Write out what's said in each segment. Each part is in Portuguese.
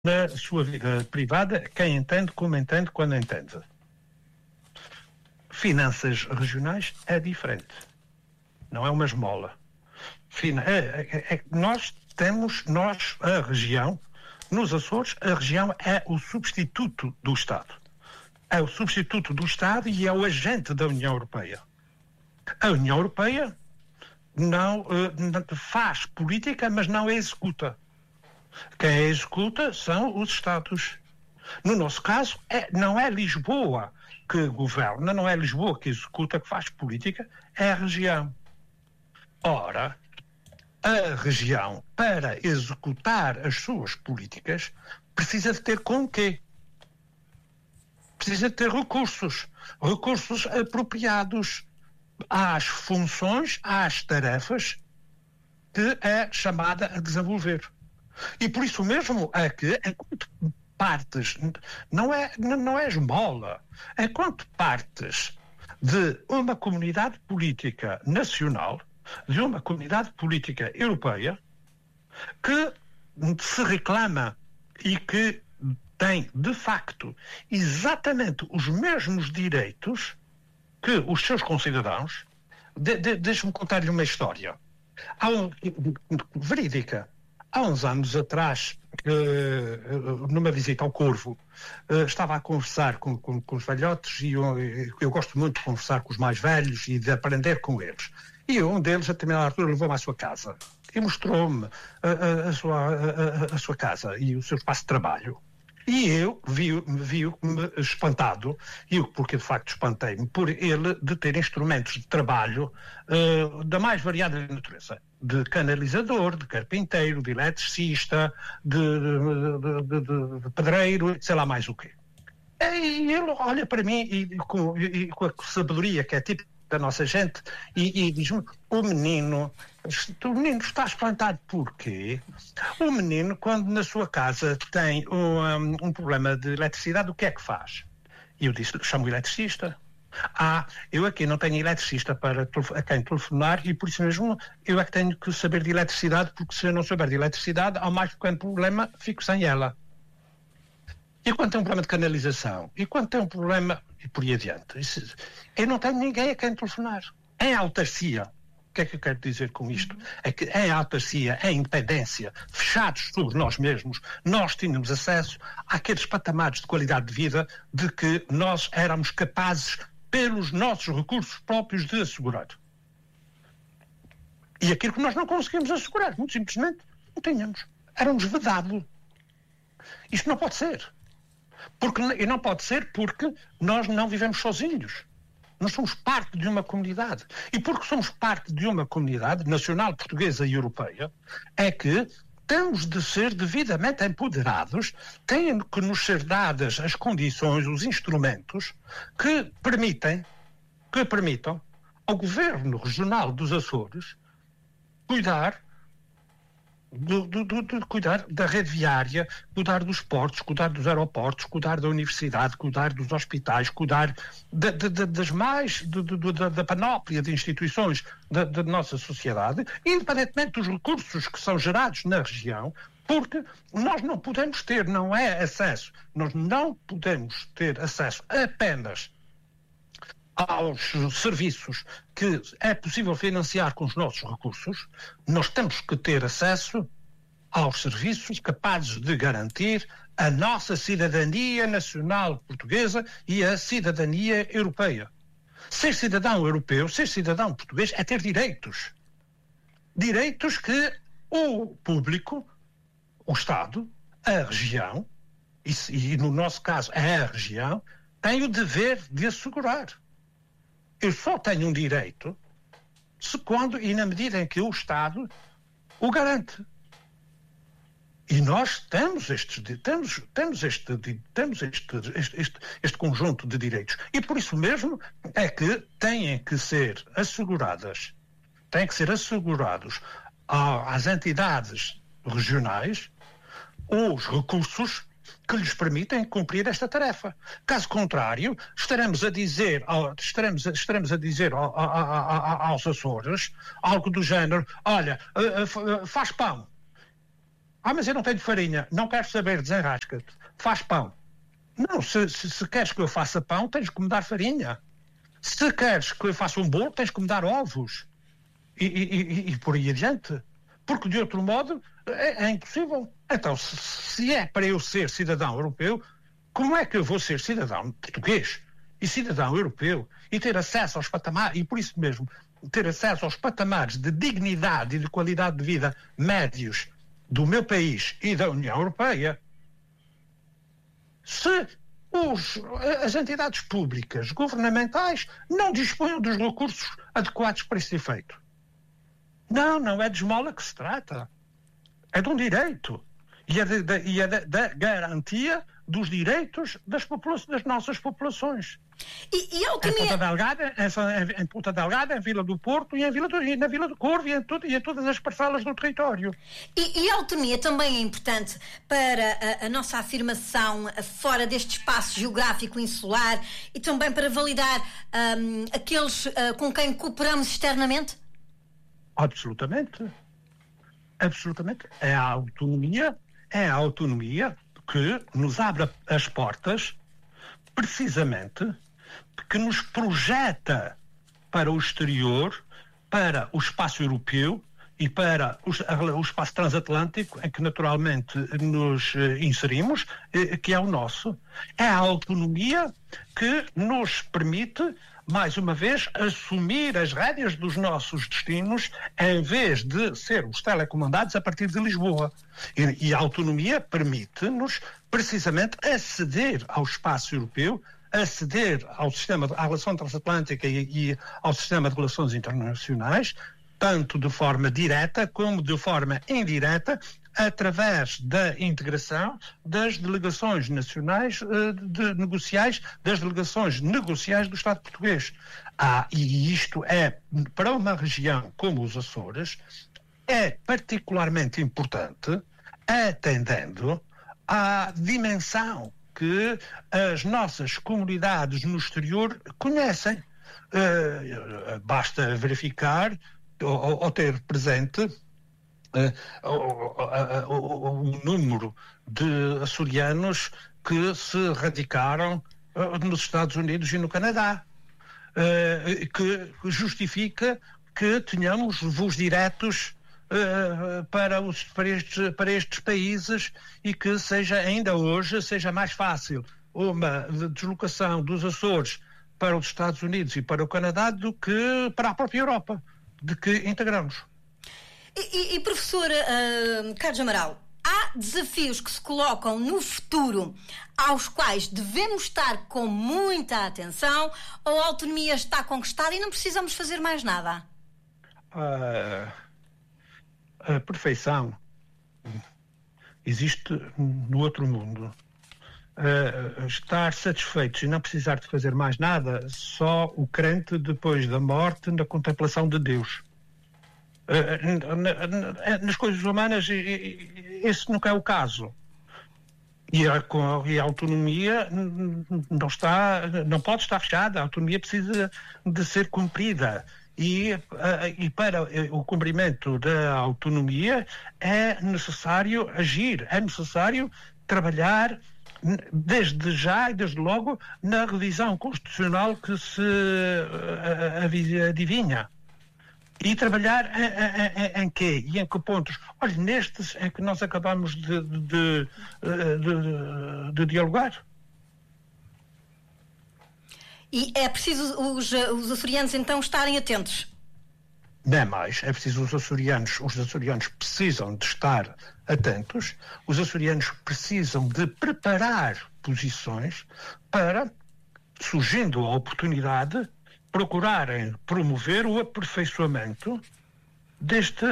na sua vida privada, quem entende, como entende, quando entende. Finanças regionais é diferente. Não é uma esmola. A região, nos Açores, a região é o substituto do Estado. É o substituto do Estado e é o agente da União Europeia. A União Europeia não faz política, mas não a executa. Quem a executa são os Estados. No nosso caso, não é Lisboa que governa, não é Lisboa que executa, que faz política, é a região. Ora, a região, para executar as suas políticas, precisa de ter com quê? Precisa de ter recursos apropriados às funções, às tarefas que é chamada a desenvolver. E por isso mesmo é que, enquanto partes, não é esmola, enquanto partes de uma comunidade política nacional, de uma comunidade política europeia, que se reclama e que tem, de facto, exatamente os mesmos direitos que os seus concidadãos. Deixe-me contar-lhe uma história. Verídica. Há uns anos atrás, numa visita ao Corvo, estava a conversar com os velhotes e eu gosto muito de conversar com os mais velhos e de aprender com eles. E um deles, a determinada altura, levou-me à sua casa e mostrou-me a sua casa e o seu espaço de trabalho. E eu vi-me espantado, porque de facto espantei-me, por ele de ter instrumentos de trabalho da mais variada natureza. De canalizador, de carpinteiro, de eletricista, de pedreiro, sei lá mais o quê. E ele olha para mim e com a sabedoria que é típica da nossa gente e diz-me: o menino está espantado porquê? O menino, quando na sua casa tem um problema de eletricidade, o que é que faz? E eu disse: chamo o eletricista. Eu aqui não tenho eletricista a quem telefonar e por isso mesmo eu é que tenho que saber de eletricidade, porque se eu não souber de eletricidade, ao mais pequeno problema, fico sem ela. E quando tem um problema de canalização? E quando tem um problema... E por aí adiante. Eu não tenho ninguém a quem telefonar. Em autarcia. O que é que eu quero dizer com isto? É que em autarcia, em independência, fechados sobre nós mesmos, nós tínhamos acesso àqueles patamares de qualidade de vida de que nós éramos capazes, pelos nossos recursos próprios, de assegurar. E aquilo que nós não conseguimos assegurar, muito simplesmente, não tínhamos. Era-nos vedado. Isto não pode ser. E não pode ser porque nós não vivemos sozinhos. Nós somos parte de uma comunidade. E porque somos parte de uma comunidade nacional, portuguesa e europeia, é que temos de ser devidamente empoderados, têm que nos ser dadas as condições, os instrumentos que permitam ao Governo Regional dos Açores cuidar da rede viária, cuidar dos portos, cuidar dos aeroportos, cuidar da universidade, cuidar dos hospitais, cuidar da panóplia de instituições da nossa sociedade, independentemente dos recursos que são gerados na região, porque nós não podemos ter acesso apenas aos serviços que é possível financiar com os nossos recursos. Nós temos que ter acesso aos serviços capazes de garantir a nossa cidadania nacional portuguesa e a cidadania europeia. Ser cidadão europeu, ser cidadão português é ter direitos. Direitos que o público, o Estado, a região, e no nosso caso é a região, tem o dever de assegurar. Eu só tenho um direito quando e na medida em que o Estado o garante. E nós temos este conjunto de direitos. E por isso mesmo é que têm que ser assegurados às entidades regionais os recursos que lhes permitem cumprir esta tarefa. Caso contrário, estaremos a dizer aos Açores algo do género: olha, faz pão. Mas eu não tenho farinha. Não quero saber, desenrasca-te. Faz pão. Não, se queres que eu faça pão, tens que me dar farinha. Se queres que eu faça um bolo, tens que me dar ovos. E por aí adiante. Porque de outro modo é impossível. Então, se é para eu ser cidadão europeu, como é que eu vou ser cidadão português e cidadão europeu e ter acesso aos patamares, e por isso mesmo, ter acesso aos patamares de dignidade e de qualidade de vida médios do meu país e da União Europeia, se as entidades públicas, governamentais, não dispõem dos recursos adequados para esse efeito? Não é de esmola que se trata. É de um direito. E é da garantia dos direitos das nossas populações. E a autonomia... Em Ponta Delgada, em Vila do Porto e na Vila do Corvo e em todas as parcelas do território. E a autonomia também é importante para a nossa afirmação fora deste espaço geográfico insular e também para validar aqueles com quem cooperamos externamente? Absolutamente. É a autonomia que nos abre as portas, precisamente, que nos projeta para o exterior, para o espaço europeu e para o espaço transatlântico em que naturalmente nos inserimos, que é o nosso. É a autonomia que nos permite, mais uma vez, assumir as rédeas dos nossos destinos em vez de sermos telecomandados a partir de Lisboa. E a autonomia permite-nos, precisamente, aceder ao espaço europeu, aceder à relação transatlântica e ao sistema de relações internacionais, tanto de forma direta como de forma indireta, através da integração das delegações nacionais das delegações negociais do Estado português. E isto é, para uma região como os Açores, é particularmente importante, atendendo à dimensão que as nossas comunidades no exterior conhecem. Basta verificar ou ter presente o número de açorianos que se radicaram nos Estados Unidos e no Canadá, que justifica que tenhamos voos diretos para estes países e que ainda hoje seja mais fácil uma deslocação dos Açores para os Estados Unidos e para o Canadá do que para a própria Europa, de que integramos. E professor Carlos Amaral, há desafios que se colocam no futuro aos quais devemos estar com muita atenção, ou a autonomia está conquistada e não precisamos fazer mais nada? A perfeição existe no outro mundo. Estar satisfeitos e não precisar de fazer mais nada, só o crente depois da morte na contemplação de Deus. Nas coisas humanas esse nunca é o caso. E a autonomia não pode estar fechada. A autonomia precisa de ser cumprida. E para o cumprimento da autonomia é necessário agir, é necessário trabalhar desde já e desde logo na revisão constitucional que se adivinha. E trabalhar em quê? E em que pontos? Olha, nestes em que nós acabamos de dialogar. E é preciso os açorianos então estarem atentos? Não é mais, é preciso os açorianos precisam de estar atentos, os açorianos precisam de preparar posições para, surgindo a oportunidade, procurarem promover o aperfeiçoamento deste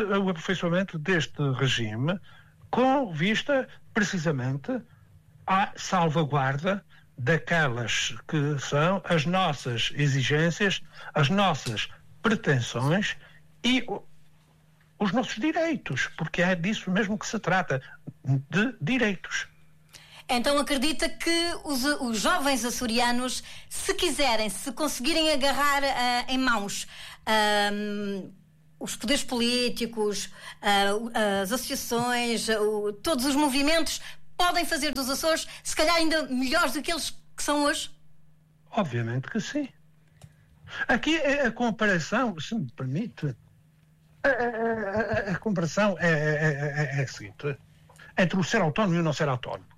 regime, com vista precisamente à salvaguarda daquelas que são as nossas exigências, as nossas pretensões e os nossos direitos, porque é disso mesmo que se trata, de direitos. Então acredita que os jovens açorianos, se conseguirem agarrar em mãos os poderes políticos, as associações, todos os movimentos podem fazer dos Açores, se calhar ainda melhores do que eles que são hoje? Obviamente que sim. Aqui a comparação, se me permite, a comparação é a seguinte, entre o ser autónomo e o não ser autónomo.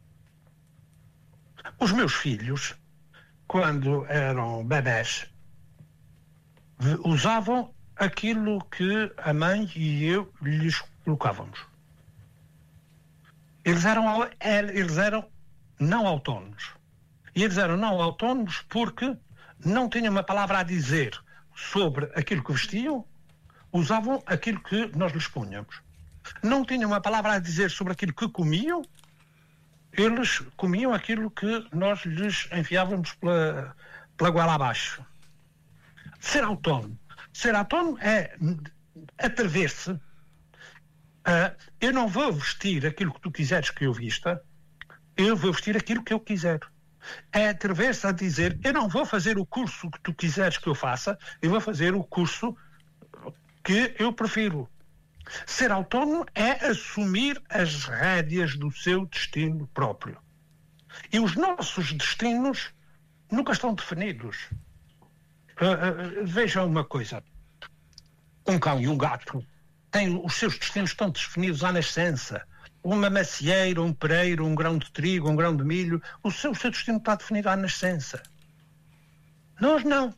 Os meus filhos, quando eram bebés, usavam aquilo que a mãe e eu lhes colocávamos. Eles eram não autónomos. E eles eram não autónomos porque não tinham uma palavra a dizer sobre aquilo que vestiam, usavam aquilo que nós lhes punhamos. Não tinham uma palavra a dizer sobre aquilo que comiam, eles comiam aquilo que nós lhes enfiávamos pela goela abaixo. Ser autónomo é atrever-se a... Eu não vou vestir aquilo que tu quiseres que eu vista, eu vou vestir aquilo que eu quiser. É atrever-se a dizer, eu não vou fazer o curso que tu quiseres que eu faça, eu vou fazer o curso que eu prefiro. Ser autónomo é assumir as rédeas do seu destino próprio. E os nossos destinos nunca estão definidos. Vejam uma coisa. Um cão e um gato têm os seus destinos estão definidos à nascença. Uma macieira, um pereiro, um grão de trigo, um grão de milho, o seu destino está definido à nascença. Nós não.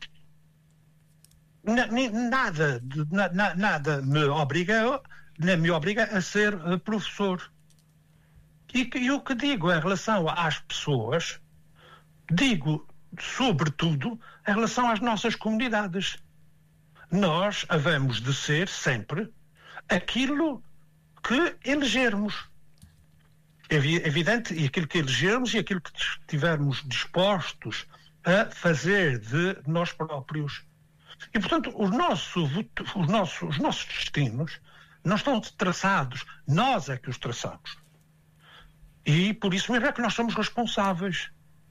Nada me obriga a ser professor. E o que digo em relação às pessoas, digo sobretudo em relação às nossas comunidades. Nós havemos de ser sempre aquilo que elegermos. É evidente, e aquilo que elegermos e aquilo que estivermos dispostos a fazer de nós próprios. E, portanto, os nossos destinos não estão traçados, nós é que os traçamos. E por isso mesmo é que nós somos responsáveis.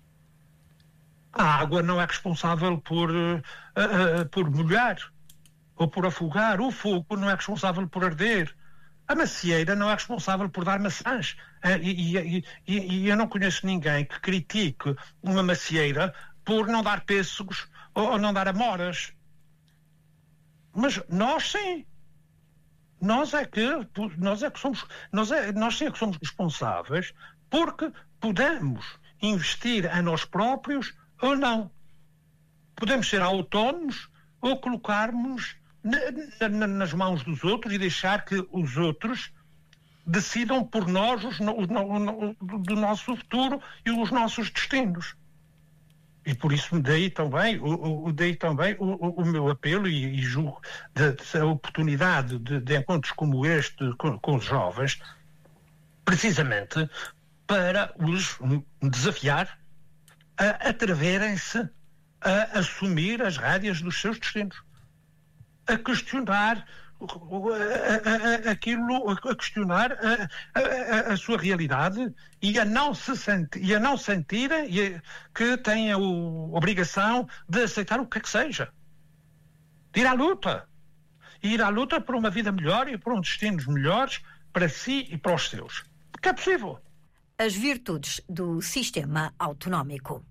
A água não é responsável por molhar ou por afogar, o fogo não é responsável por arder, a macieira não é responsável por dar maçãs. E eu não conheço ninguém que critique uma macieira por não dar pêssegos ou não dar amoras. Mas nós sim. Nós é que somos responsáveis porque podemos investir em nós próprios ou não. Podemos ser autónomos ou colocarmos nas mãos dos outros e deixar que os outros decidam por nós do nosso futuro e os nossos destinos. E por isso daí também o meu apelo e julgo a oportunidade de encontros como este com os jovens, precisamente para os desafiar a atreverem-se a assumir as rédeas dos seus destinos, a questionar a questionar a sua realidade e a não sentirem que têm a obrigação de aceitar o que é que seja. De ir à luta. E ir à luta por uma vida melhor e por destinos melhores para si e para os seus. Porque é possível. As virtudes do sistema autonómico.